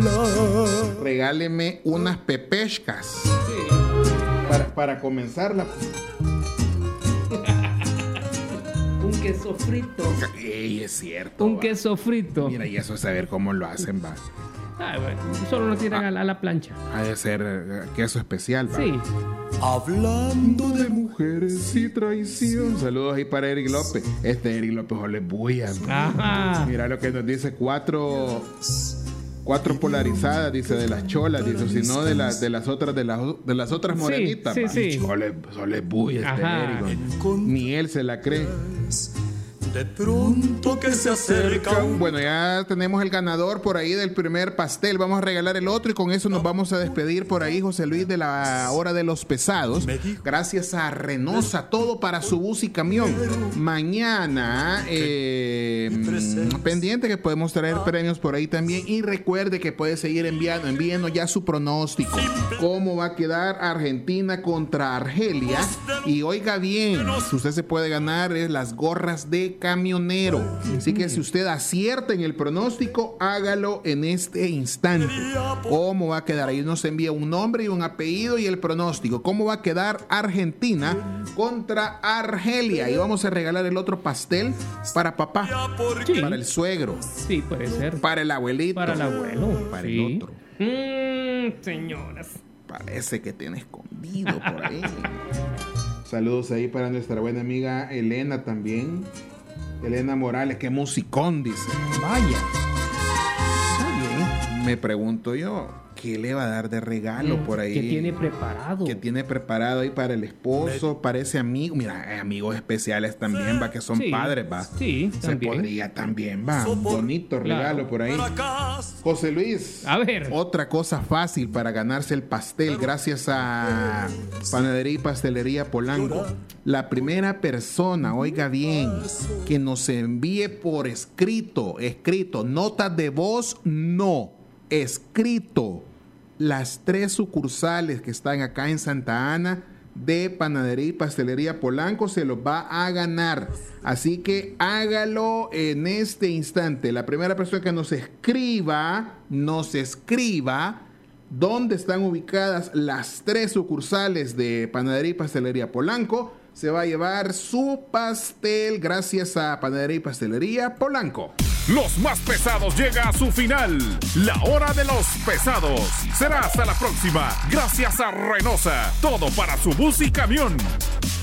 regáleme unas pepeshkas. Para comenzarla. Un queso frito. Ey, es cierto. Un queso frito. Mira, y eso es saber cómo lo hacen, va. Bueno, solo lo tiran a la plancha. Ha de ser queso especial, va. Sí. Hablando de mujeres y traición. Saludos ahí para Eric López. Eric López ole bulla. Mira lo que nos dice, cuatro polarizadas, dice, de las cholas, dice, si no de las otras morenitas. Sí. Ole bulla Eric. Ni él se la cree. De pronto que se acerca. Bueno, ya tenemos el ganador por ahí del primer pastel. Vamos a regalar el otro y con eso nos vamos a despedir por ahí, José Luis, de la hora de los pesados. Gracias a Renosa, todo para su bus y camión. Mañana, pendiente que podemos traer premios por ahí también. Y recuerde que puede seguir enviando ya su pronóstico. ¿Cómo va a quedar Argentina contra Argelia? Y oiga bien, si usted se puede ganar las gorras de camionero. Así que si usted acierta en el pronóstico, hágalo en este instante. ¿Cómo va a quedar? Ahí nos envía un nombre y un apellido y el pronóstico. ¿Cómo va a quedar Argentina contra Argelia? Y vamos a regalar el otro pastel para papá, para el suegro. Sí, puede ser. Para el abuelito. Para el abuelo. Para el otro. Señoras. Parece que tiene escondido por ahí. Saludos ahí para nuestra buena amiga Elena también. Elena Morales, qué musicón, dice. Vaya. Está bien. Me pregunto yo, ¿qué le va a dar de regalo por ahí? ¿Qué tiene preparado? ¿Qué tiene preparado ahí para el esposo, para ese amigo? Mira, amigos especiales también, va, que son padres, va. Sí, se también podría también, va. Un bonito regalo por ahí. José Luis, a ver. Otra cosa fácil para ganarse el pastel, gracias a Panadería y Pastelería Polanco. La primera persona, oiga bien, que nos envíe por escrito, notas de voz, no, escrito, las 3 sucursales que están acá en Santa Ana de Panadería y Pastelería Polanco se los va a ganar. Así que hágalo en este instante. La primera persona que nos escriba dónde están ubicadas las 3 sucursales de Panadería y Pastelería Polanco, se va a llevar su pastel gracias a Panadería y Pastelería Polanco. Los más pesados llega a su final. La hora de los pesados. Será hasta la próxima. Gracias a Renosa. Todo para su bus y camión.